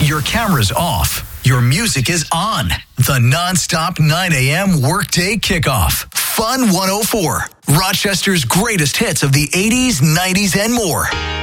Your camera's off. Your music is on. The non-stop 9 a.m. workday kickoff. Fun 104. Rochester's greatest hits of the 80s, 90s, and more.